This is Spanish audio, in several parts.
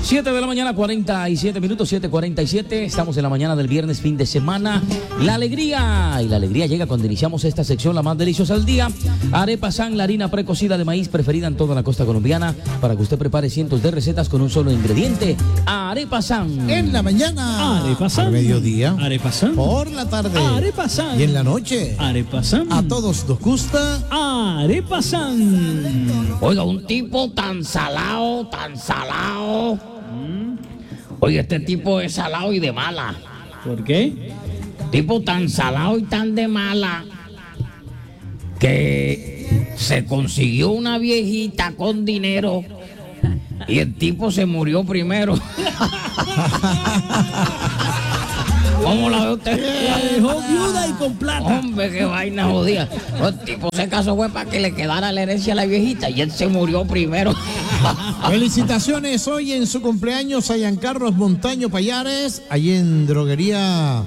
7 de la mañana, 47 minutos, 7:47. Estamos en la mañana del viernes, fin de semana. La alegría, y la alegría llega cuando iniciamos esta sección, la más deliciosa del día. Arepa San, la harina precocida de maíz preferida en toda la costa colombiana, para que usted prepare cientos de recetas con un solo ingrediente. Arepa San. En la mañana. Arepa San. Al mediodía. Arepa San. Por la tarde. Arepa San. Y en la noche. Arepa San. A todos nos gusta. Arepa San. Oiga, un tipo tan salado, tan salado. Oye, este tipo es salado y de mala. ¿Por qué? Tipo tan salado y tan de mala que se consiguió una viejita con dinero y el tipo se murió primero. ¿Cómo la ve usted? La dejó viuda y con plata. Hombre, qué vaina jodida. El tipo se casó fue para que le quedara la herencia a la viejita y él se murió primero. Felicitaciones hoy en su cumpleaños a Giancarlos Montaño Payares, allí en droguería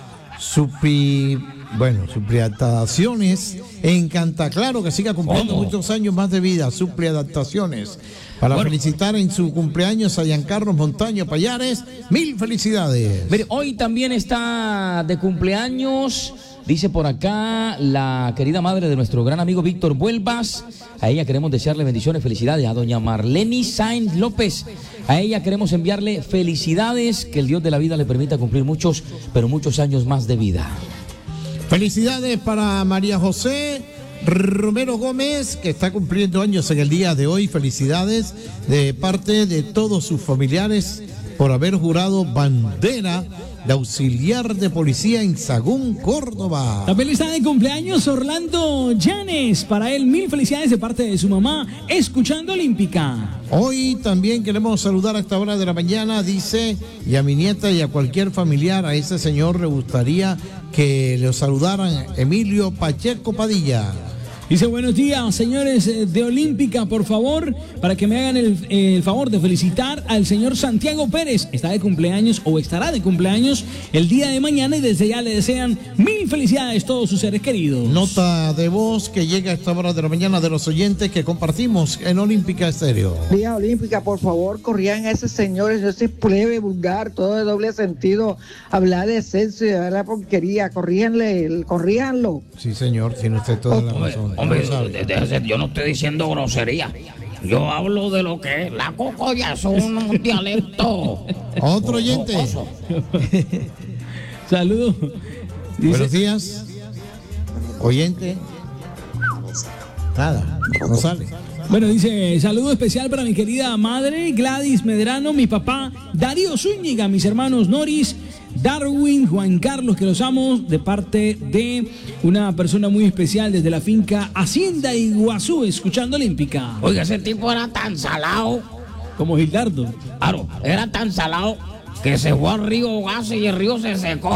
Supliadaptaciones en Cantaclaro, que siga cumpliendo muchos años más de vida. Supliadaptaciones. Para felicitar en su cumpleaños a Giancarlos Montaño Payares, 1000 felicidades. Mire, hoy también está de cumpleaños, dice por acá, la querida madre de nuestro gran amigo Víctor Vuelvas. A ella queremos desearle bendiciones, felicidades. A doña Marleni Sainz López, a ella queremos enviarle felicidades, que el Dios de la vida le permita cumplir muchos, pero muchos años más de vida. Felicidades para María José Romero Gómez, que está cumpliendo años en el día de hoy. Felicidades de parte de todos sus familiares por haber jurado bandera de auxiliar de policía en Sagún, Córdoba. También está de cumpleaños Orlando Llanes. Para él, 1000 felicidades de parte de su mamá, escuchando Olímpica. Hoy también queremos saludar a esta hora de la mañana, dice, y a mi nieta y a cualquier familiar. A ese señor le gustaría que le saludaran Emilio Pacheco Padilla. Dice, buenos días, señores de Olímpica, por favor, para que me hagan el favor de felicitar al señor Santiago Pérez. Está de cumpleaños o estará de cumpleaños el día de mañana y desde ya le desean 1000 felicidades a todos sus seres queridos. Nota de voz que llega a esta hora de la mañana de los oyentes que compartimos en Olímpica Estéreo. Vía Olímpica, por favor, corrían a esos señores, ese plebe vulgar, todo de doble sentido, hablar de sexo y de la porquería, corríjanlo. Sí, señor, tiene usted toda la razón. Hombre, yo no estoy diciendo grosería. Yo hablo de lo que es la cocoya, es un dialecto. Otro oyente. Saludos. Buenos días. Oyente. Nada, no sale. Bueno, dice, saludo especial para mi querida madre Gladys Medrano, mi papá Darío Zúñiga, mis hermanos Noris, Darwin, Juan Carlos, que los amo, de parte de una persona muy especial desde la finca Hacienda Iguazú, escuchando Olímpica. Oiga, ese tipo era tan salado. Como Gildardo. Claro, era tan salado que se fue al río Gase y el río se secó.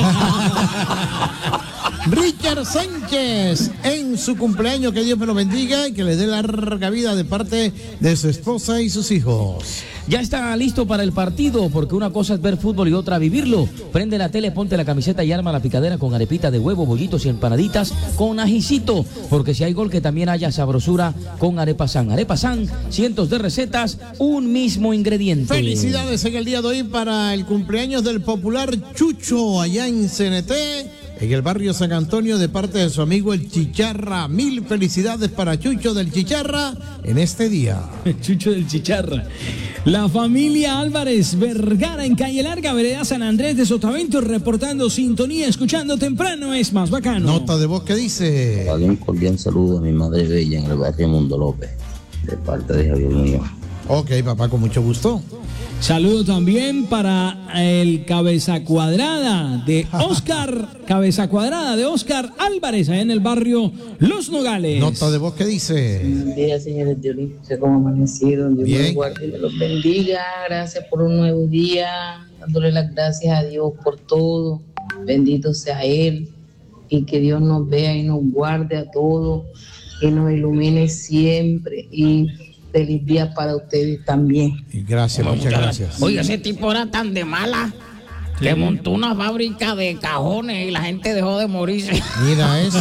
Richard Sánchez, en su cumpleaños, que Dios me lo bendiga y que le dé larga vida de parte de su esposa y sus hijos. Ya está listo para el partido, porque una cosa es ver fútbol y otra vivirlo. Prende la tele, ponte la camiseta y arma la picadera con arepita de huevo, bollitos y empanaditas con ajicito, porque si hay gol que también haya sabrosura con Arepa San. Arepa San, cientos de recetas, un mismo ingrediente. Felicidades en el día de hoy para el cumpleaños del popular Chucho allá en CNT, en el barrio San Antonio, de parte de su amigo el Chicharra. 1000 felicidades para Chucho del Chicharra en este día. Chucho del Chicharra. La familia Álvarez Vergara en Calle Larga, vereda San Andrés de Sotavento, reportando sintonía, escuchando temprano es más bacano. Nota de voz que dice: Un cordial saludo a mi madre bella en el barrio Mundo López, de parte de Javier Muñoz. Ok, papá, con mucho gusto. Saludo también para el Cabeza Cuadrada de Oscar, Cabeza Cuadrada de Oscar Álvarez, allá en el barrio Los Nogales. Nota de voz que dice: buenos días, señores de Olímpica, ¿cómo amanecieron? Dios los guarde y me los bendiga. Gracias por un nuevo día, dándole las gracias a Dios por todo. Bendito sea Él, y que Dios nos vea y nos guarde a todos y nos ilumine siempre. Y feliz día para ustedes también. Gracias, muchas gracias. Oye, ese tipo era tan de mala que montó una fábrica de cajones y la gente dejó de morirse. Mira eso.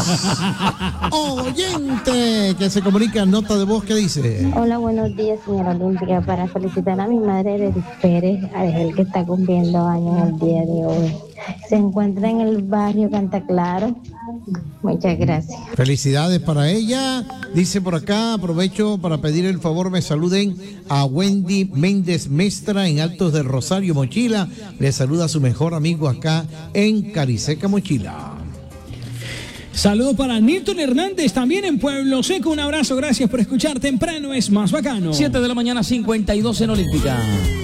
Oyente que se comunica en nota de voz, ¿qué dice? Hola, buenos días, señora Olímpica. Para felicitar a mi madre Edith Pérez, Argel, que está cumpliendo años el día de hoy. Se encuentra en el barrio Cantaclaro. Muchas gracias. Felicidades para ella. Dice por acá, aprovecho para pedir el favor, me saluden a Wendy Méndez Mestra en Altos del Rosario, Mochila. Le saluda a su mejor amigo acá en Cariseca, Mochila. Saludos para Nilton Hernández, también en Pueblo Seco. Un abrazo, gracias por escuchar. Temprano es más bacano. 7 de la mañana, 52 en Olímpica.